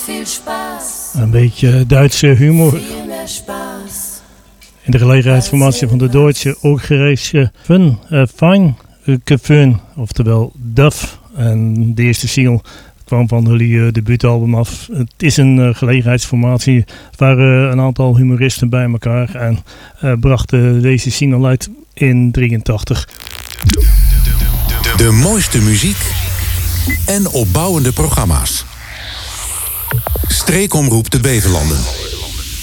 Een beetje Duitse humor. In de gelegenheidsformatie van de Duitse Oorgereische Fijn Gefühl, oftewel DUF. En de eerste single kwam van jullie debuutalbum af. Het is een gelegenheidsformatie. Er waren een aantal humoristen bij elkaar en brachten deze single uit in 1983. De mooiste muziek en opbouwende programma's. Streekomroep de Beverlanden.